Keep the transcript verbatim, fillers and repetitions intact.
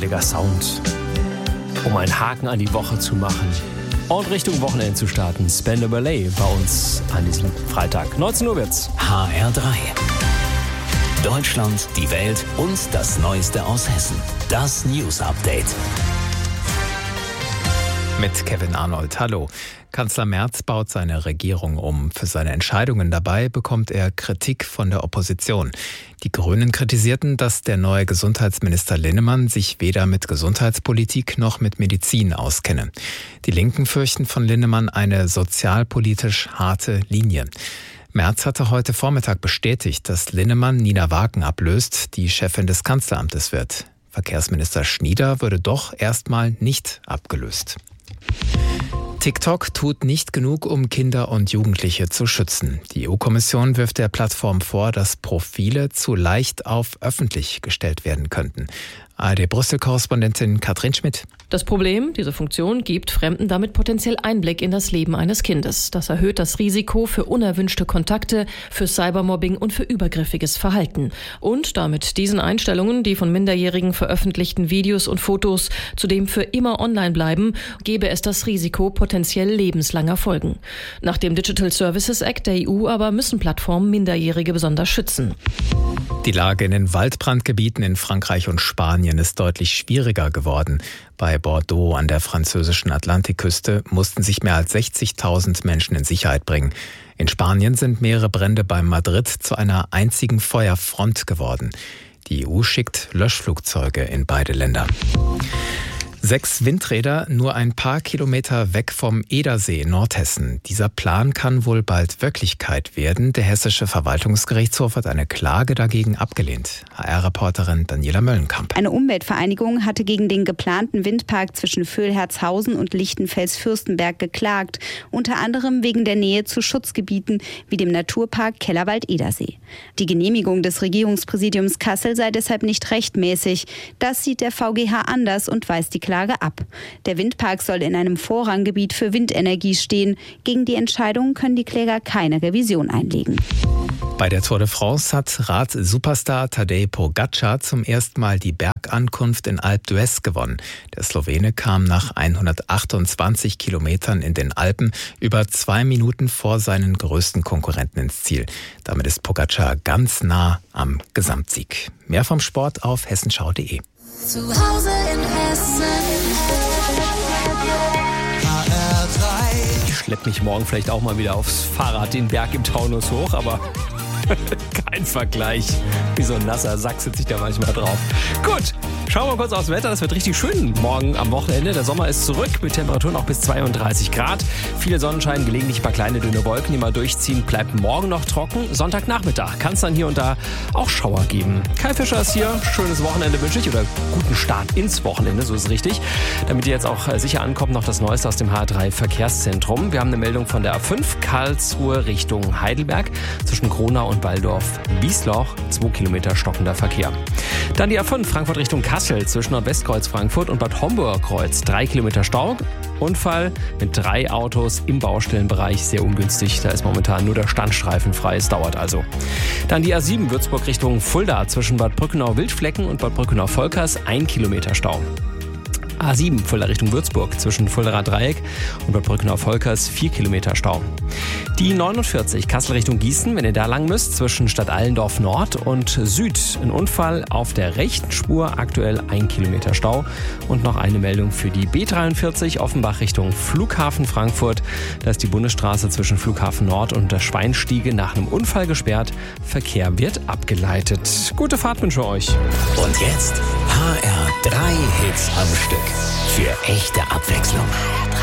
kuscheliger Sound, um einen Haken an die Woche zu machen und Richtung Wochenende zu starten. Spandau Ballet bei uns an diesem Freitag. neunzehn Uhr wird's. H R drei. Deutschland, die Welt und das Neueste aus Hessen. Das News Update. Mit Kevin Arnold. Hallo. Kanzler Merz baut seine Regierung um. Für seine Entscheidungen dabei bekommt er Kritik von der Opposition. Die Grünen kritisierten, dass der neue Gesundheitsminister Linnemann sich weder mit Gesundheitspolitik noch mit Medizin auskenne. Die Linken fürchten von Linnemann eine sozialpolitisch harte Linie. Merz hatte heute Vormittag bestätigt, dass Linnemann Nina Wagen ablöst, die Chefin des Kanzleramtes wird. Verkehrsminister Schnieder würde doch erstmal nicht abgelöst. TikTok tut nicht genug, um Kinder und Jugendliche zu schützen. Die E U-Kommission wirft der Plattform vor, dass Profile zu leicht auf öffentlich gestellt werden könnten. A R D-Brüssel-Korrespondentin Katrin Schmidt. Das Problem, diese Funktion gibt Fremden damit potenziell Einblick in das Leben eines Kindes. Das erhöht das Risiko für unerwünschte Kontakte, für Cybermobbing und für übergriffiges Verhalten. Und damit diesen Einstellungen, die von Minderjährigen veröffentlichten Videos und Fotos zudem für immer online bleiben, gäbe es das Risiko potenziell lebenslanger Folgen. Nach dem Digital Services Act der E U aber müssen Plattformen Minderjährige besonders schützen. Die Lage in den Waldbrandgebieten in Frankreich und Spanien ist deutlich schwieriger geworden. Bei Bordeaux an der französischen Atlantikküste mussten sich mehr als sechzigtausend Menschen in Sicherheit bringen. In Spanien sind mehrere Brände bei Madrid zu einer einzigen Feuerfront geworden. Die E U schickt Löschflugzeuge in beide Länder. Sechs Windräder nur ein paar Kilometer weg vom Edersee in Nordhessen. Dieser Plan kann wohl bald Wirklichkeit werden. Der Hessische Verwaltungsgerichtshof hat eine Klage dagegen abgelehnt. H R-Reporterin Daniela Möllenkamp. Eine Umweltvereinigung hatte gegen den geplanten Windpark zwischen Vöhlherzhausen und Lichtenfels-Fürstenberg geklagt. Unter anderem wegen der Nähe zu Schutzgebieten wie dem Naturpark Kellerwald-Edersee. Die Genehmigung des Regierungspräsidiums Kassel sei deshalb nicht rechtmäßig. Das sieht der V G H anders und weist die Klage ab. Der Windpark soll in einem Vorranggebiet für Windenergie stehen. Gegen die Entscheidung können die Kläger keine Revision einlegen. Bei der Tour de France hat Rad-Superstar Tadej Pogačar zum ersten Mal die Bergankunft in Alpe d'Huez gewonnen. Der Slowene kam nach hundertachtundzwanzig Kilometern in den Alpen über zwei Minuten vor seinen größten Konkurrenten ins Ziel. Damit ist Pogačar ganz nah am Gesamtsieg. Mehr vom Sport auf hessenschau punkt de. Zu Hause in Hessen. H R drei. Ich schlepp mich morgen vielleicht auch mal wieder aufs Fahrrad den Berg im Taunus hoch, aber kein Vergleich. Wie so ein nasser Sack sitze ich da manchmal drauf. Gut, schauen wir kurz aufs Wetter. Das wird richtig schön morgen am Wochenende. Der Sommer ist zurück mit Temperaturen auch bis zweiunddreißig Grad. Viel Sonnenschein, gelegentlich ein paar kleine dünne Wolken, die mal durchziehen. Bleibt morgen noch trocken. Sonntagnachmittag kann es dann hier und da auch Schauer geben. Kai Fischer ist hier. Schönes Wochenende wünsche ich oder guten Start ins Wochenende, so ist es richtig. Damit ihr jetzt auch sicher ankommt, noch das Neueste aus dem H R drei Verkehrszentrum. Wir haben eine Meldung von der A fünf Karlsruhe Richtung Heidelberg zwischen Kronau und Waldorf-Biesloch, zwei Kilometer stockender Verkehr. Dann die A fünf Frankfurt Richtung Kassel zwischen Nordwestkreuz Frankfurt und Bad Homburg-Kreuz, drei Kilometer Stau. Unfall mit drei Autos im Baustellenbereich, sehr ungünstig. Da ist momentan nur der Standstreifen frei, es dauert also. Dann die A sieben Würzburg Richtung Fulda zwischen Bad Brückenau-Wildflecken und Bad Brückenau-Volkers, ein Kilometer Stau. A sieben Fulda Richtung Würzburg zwischen Fuldaer Dreieck und Bad Brückenau-Volkers, vier Kilometer Stau. Die neunundvierzig Kassel Richtung Gießen, wenn ihr da lang müsst, zwischen Stadt Allendorf Nord und Süd. Ein Unfall auf der rechten Spur, aktuell ein Kilometer Stau. Und noch eine Meldung für die B dreiundvierzig Offenbach Richtung Flughafen Frankfurt. Da ist die Bundesstraße zwischen Flughafen Nord und der Schweinstiege nach einem Unfall gesperrt. Verkehr wird abgeleitet. Gute Fahrt wünsche ich euch. Und jetzt H R drei Hits am Stück. Für echte Abwechslung.